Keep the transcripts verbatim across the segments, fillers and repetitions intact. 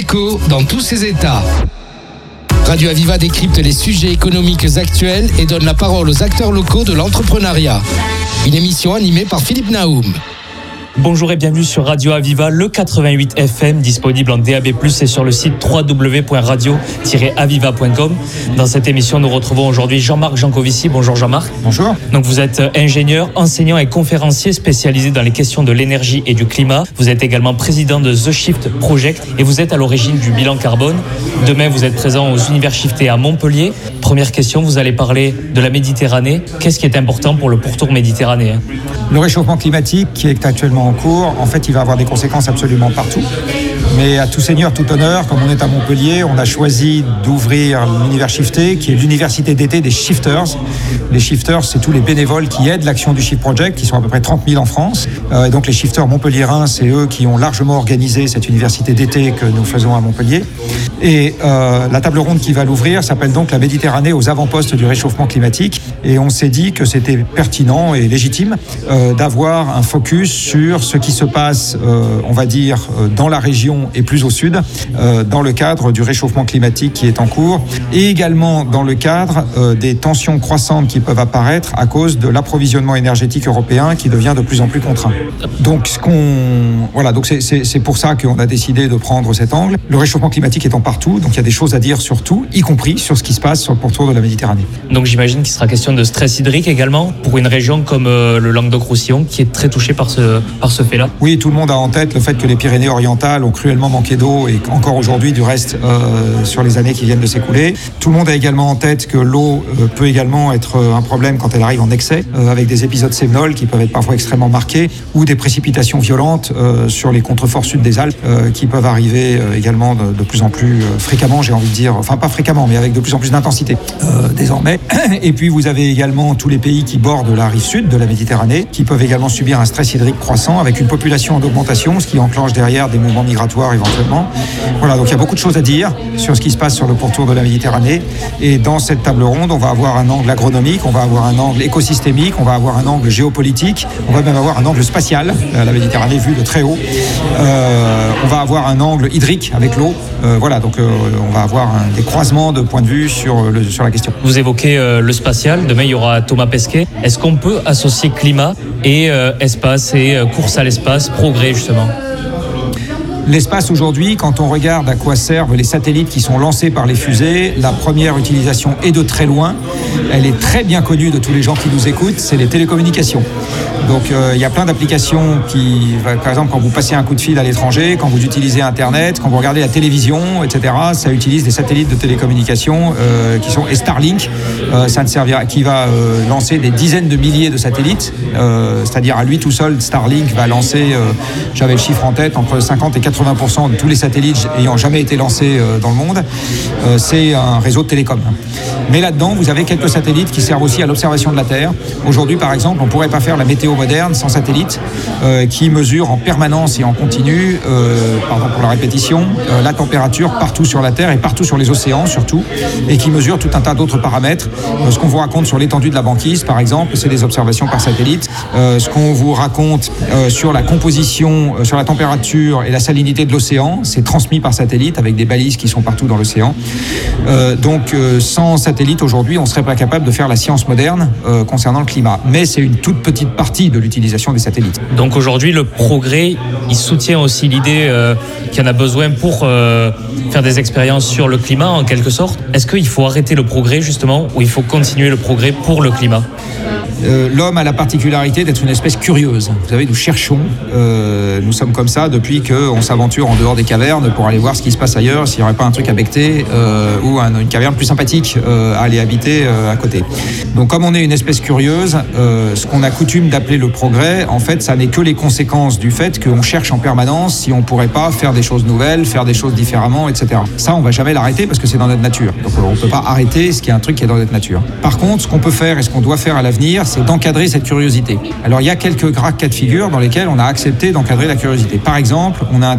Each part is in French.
éco dans tous ses états. Radio Aviva décrypte les sujets économiques actuels et donne la parole aux acteurs locaux de l'entrepreneuriat. Une émission animée par Philippe Naoum. Bonjour et bienvenue sur Radio Aviva, le quatre-vingt-huit F M, disponible en D A B plus, et sur le site w w w point radio tiret aviva point com. Dans cette émission, nous retrouvons aujourd'hui Jean-Marc Jancovici. Bonjour Jean-Marc. Bonjour. Donc vous êtes ingénieur, enseignant et conférencier spécialisé dans les questions de l'énergie et du climat. Vous êtes également président de The Shift Project et vous êtes à l'origine du bilan carbone. Demain, vous êtes présent aux Universités à Montpellier. Première question, vous allez parler de la Méditerranée. Qu'est-ce qui est important pour le pourtour méditerranéen ? Le réchauffement climatique qui est actuellement en cours, en fait, il va avoir des conséquences absolument partout. Mais à tout seigneur, tout honneur, comme on est à Montpellier, on a choisi d'ouvrir l'univers Shifté, qui est l'université d'été des Shifters. Les Shifters, c'est tous les bénévoles qui aident l'action du Shift Project, qui sont à peu près trente mille en France. Euh, et donc les Shifters montpelliérains, c'est eux qui ont largement organisé cette université d'été que nous faisons à Montpellier. Et euh, la table ronde qui va l'ouvrir s'appelle donc la Méditerranée aux avant-postes du réchauffement climatique. Et on s'est dit que c'était pertinent et légitime euh, d'avoir un focus sur ce qui se passe, euh, on va dire, euh, dans la région et plus au sud, euh, dans le cadre du réchauffement climatique qui est en cours, et également dans le cadre euh, des tensions croissantes qui peuvent apparaître à cause de l'approvisionnement énergétique européen qui devient de plus en plus contraint. Donc, ce qu'on, voilà, donc c'est, c'est, c'est pour ça qu'on a décidé de prendre cet angle. Le réchauffement climatique étant partout, donc il y a des choses à dire sur tout, y compris sur ce qui se passe sur le pourtour de la Méditerranée. Donc j'imagine qu'il sera question de stress hydrique également pour une région comme euh, le Languedoc-Roussillon qui est très touchée par ce, par ce fait-là. Oui, tout le monde a en tête le fait que les Pyrénées-Orientales ont cruellement manqué d'eau et encore aujourd'hui du reste euh, sur les années qui viennent de s'écouler. Tout le monde a également en tête que l'eau euh, peut également être un problème quand elle arrive en excès, euh, avec des épisodes sévenols qui peuvent être parfois extrêmement marqués, ou des précipitations violentes euh, sur les contreforts sud des Alpes euh, qui peuvent arriver euh, également de, de plus en plus euh, fréquemment, j'ai envie de dire, enfin pas fréquemment, mais avec de plus en plus d'intensité euh, désormais. Et puis vous avez également tous les pays qui bordent la rive sud de la Méditerranée, qui peuvent également subir un stress hydrique croissant avec une population en augmentation, ce qui enclenche derrière des mouvements migratoires éventuellement. Voilà, donc il y a beaucoup de choses à dire sur ce qui se passe sur le pourtour de la Méditerranée. Et dans cette table ronde, on va avoir un angle agronomique, on va avoir un angle écosystémique, on va avoir un angle géopolitique, on va même avoir un angle spatial, la Méditerranée vue de très haut. Euh, on va avoir un angle hydrique avec l'eau. Euh, voilà, donc euh, on va avoir un, des croisements de points de vue sur, le, sur la question. Vous évoquez euh, le spatial, demain il y aura Thomas Pesquet. Est-ce qu'on peut associer climat et euh, espace et euh, course à l'espace, progrès justement ? L'espace aujourd'hui, quand on regarde à quoi servent les satellites qui sont lancés par les fusées, la première utilisation est de très loin. Elle est très bien connue de tous les gens qui nous écoutent, c'est les télécommunications. Donc euh, il y a plein d'applications qui, par exemple, quand vous passez un coup de fil à l'étranger, quand vous utilisez Internet, quand vous regardez la télévision, et cetera, ça utilise des satellites de télécommunications euh, qui sont et Starlink, euh, ça ne servira, qui va euh, lancer des dizaines de milliers de satellites, euh, c'est-à-dire à lui tout seul, Starlink va lancer, euh, j'avais le chiffre en tête, entre cinquante et quatre-vingts pour cent de tous les satellites ayant jamais été lancés euh, dans le monde. Euh, c'est un réseau de télécom. Mais là-dedans, vous avez quelques satellites qui servent aussi à l'observation de la Terre. Aujourd'hui, par exemple, on ne pourrait pas faire la météo moderne sans satellite euh, qui mesure en permanence et en continu, euh, pardon pour la répétition, euh, la température partout sur la Terre et partout sur les océans surtout, et qui mesure tout un tas d'autres paramètres. Euh, ce qu'on vous raconte sur l'étendue de la banquise, par exemple, c'est des observations par satellite. Euh, ce qu'on vous raconte euh, sur la composition, euh, sur la température et la salinité de l'océan, c'est transmis par satellite avec des balises qui sont partout dans l'océan. Euh, donc euh, sans satellite aujourd'hui, on ne serait pas capable de faire la science moderne euh, concernant le climat. Mais c'est une toute petite partie de l'utilisation des satellites. Donc aujourd'hui, le progrès, il soutient aussi l'idée euh, qu'il y en a besoin pour euh, faire des expériences sur le climat en quelque sorte. Est-ce qu'il faut arrêter le progrès justement ou il faut continuer le progrès pour le climat ? Euh, l'homme a la particularité d'être une espèce curieuse. Vous savez, nous cherchons, euh, nous sommes comme ça depuis qu'on s'aventure en dehors des cavernes pour aller voir ce qui se passe ailleurs, s'il n'y aurait pas un truc à becqueter euh, ou un, une caverne plus sympathique euh, à aller habiter euh, à côté. Donc comme on est une espèce curieuse, euh, ce qu'on a coutume d'appeler le progrès, en fait, ça n'est que les conséquences du fait qu'on cherche en permanence si on ne pourrait pas faire des choses nouvelles, faire des choses différemment, et cetera. Ça, on ne va jamais l'arrêter parce que c'est dans notre nature. Donc on ne peut pas arrêter ce qui est un truc qui est dans notre nature. Par contre, ce qu'on peut faire et ce qu'on doit faire à l'avenir, c'est d'encadrer cette curiosité. Alors il y a quelques cas de figure dans lesquels on a accepté d'encadrer la curiosité. Par exemple, on a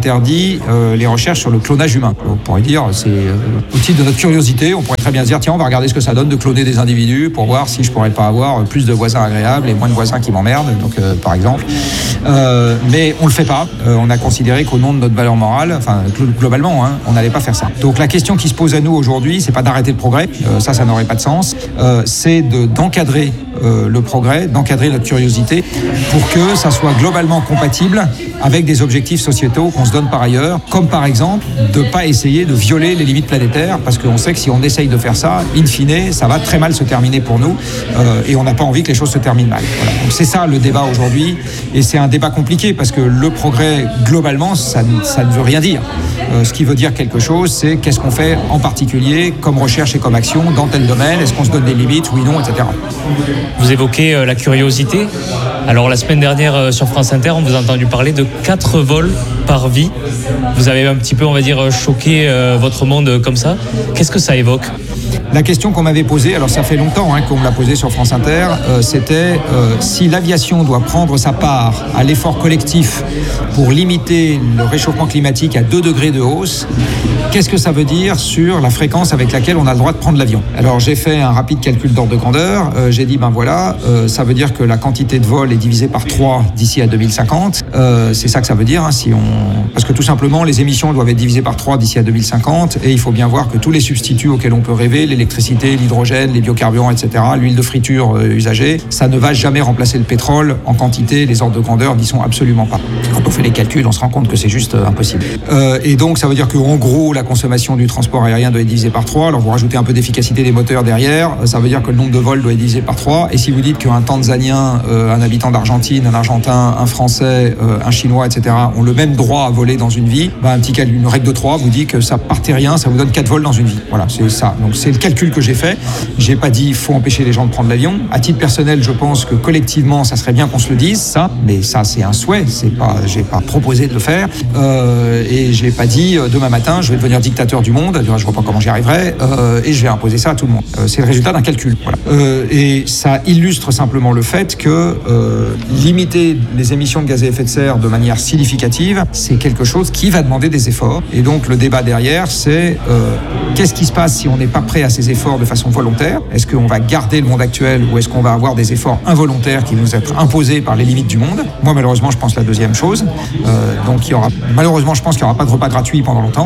interdit euh, les recherches sur le clonage humain. On pourrait dire, c'est euh, au titre de notre curiosité, on pourrait très bien se dire, tiens, on va regarder ce que ça donne de cloner des individus pour voir si je pourrais pas avoir plus de voisins agréables et moins de voisins qui m'emmerdent, donc euh, par exemple. Euh, mais on le fait pas. Euh, on a considéré qu'au nom de notre valeur morale, enfin globalement, hein, on n'allait pas faire ça. Donc la question qui se pose à nous aujourd'hui, c'est pas d'arrêter le progrès, euh, ça, ça n'aurait pas de sens. Euh, c'est de, d'encadrer euh, le progrès, d'encadrer notre curiosité pour que ça soit globalement compatible avec des objectifs sociétaux qu'on se donne par ailleurs, comme par exemple de pas essayer de violer les limites planétaires, parce qu'on sait que si on essaye de faire ça, in fine, ça va très mal se terminer pour nous, euh, et on n'a pas envie que les choses se terminent mal. Voilà. Donc c'est ça le débat aujourd'hui, et c'est un débat compliqué parce que le progrès globalement, ça, ça ne veut rien dire. Euh, ce qui veut dire quelque chose, c'est qu'est-ce qu'on fait en particulier comme recherche et comme action dans tel domaine, est-ce qu'on se donne des limites, oui, non, et cetera. Vous évoquez euh, la curiosité. Alors la semaine dernière euh, sur France Inter, on vous a entendu parler de quatre vols par vie. Vous avez un petit peu, on va dire, choqué euh, votre monde comme ça. Qu'est-ce que ça évoque ? La question qu'on m'avait posée, alors ça fait longtemps hein, qu'on me l'a posée sur France Inter, euh, c'était euh, si l'aviation doit prendre sa part à l'effort collectif pour limiter le réchauffement climatique à deux degrés de hausse, qu'est-ce que ça veut dire sur la fréquence avec laquelle on a le droit de prendre l'avion ? Alors j'ai fait un rapide calcul d'ordre de grandeur, euh, j'ai dit ben voilà, euh, ça veut dire que la quantité de vol est divisée par trois d'ici à deux mille cinquante, euh, c'est ça que ça veut dire, hein, si on... parce que tout simplement les émissions doivent être divisées par trois d'ici à deux mille cinquante, et il faut bien voir que tous les substituts auxquels on peut rêver, l'électricité, l'hydrogène, les biocarburants, et cetera, l'huile de friture euh, usagée, ça ne va jamais remplacer le pétrole en quantité, les ordres de grandeur n'y sont absolument pas. Quand on fait les calculs, on se rend compte que c'est juste euh, impossible. Euh, et donc ça veut dire qu'en gros, la consommation du transport aérien doit être divisée par trois, alors vous rajoutez un peu d'efficacité des moteurs derrière, ça veut dire que le nombre de vols doit être divisé par trois, et si vous dites qu'un Tanzanien, euh, un habitant d'Argentine, un Argentin, un Français, euh, un Chinois, et cetera, ont le même droit à voler dans une vie, bah, un petit calcul, une règle de trois vous dit que ça partait rien, ça vous donne quatre vols dans une vie. Voilà, c'est ça. Donc c'est le calcul que j'ai fait. J'ai pas dit il faut empêcher les gens de prendre l'avion. À titre personnel, je pense que collectivement, ça serait bien qu'on se le dise, ça. Mais ça, c'est un souhait. C'est pas, j'ai pas proposé de le faire. Euh, et j'ai pas dit euh, demain matin, je vais devenir dictateur du monde. Je vois pas comment j'y arriverai. Euh, et je vais imposer ça à tout le monde. Euh, c'est le résultat d'un calcul. Voilà. Euh, et ça illustre simplement le fait que euh, limiter les émissions de gaz à effet de serre de manière significative, c'est quelque chose qui va demander des efforts. Et donc le débat derrière, c'est euh, qu'est-ce qui se passe si on n'est pas prêt à ces efforts de façon volontaire ? Est-ce qu'on va garder le monde actuel ou est-ce qu'on va avoir des efforts involontaires qui vont nous être imposés par les limites du monde ? Moi, malheureusement, je pense la deuxième chose. Euh, donc, il y aura, malheureusement, je pense qu'il n'y aura pas de repas gratuits pendant longtemps.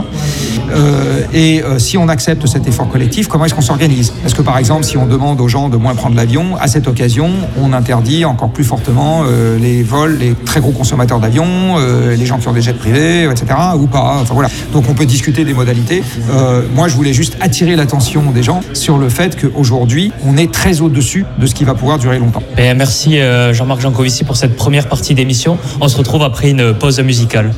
Euh, et euh, si on accepte cet effort collectif, comment est-ce qu'on s'organise ? Est-ce que, par exemple, si on demande aux gens de moins prendre l'avion, à cette occasion, on interdit encore plus fortement euh, les vols, les très gros consommateurs d'avions, euh, les gens qui ont des jets privés, et cetera, ou pas ? Enfin, voilà. Donc, on peut discuter des modalités. Euh, moi, je voulais juste attirer l'attention des gens sur le fait qu'aujourd'hui, on est très au-dessus de ce qui va pouvoir durer longtemps. Et merci Jean-Marc Jancovici pour cette première partie d'émission. On se retrouve après une pause musicale.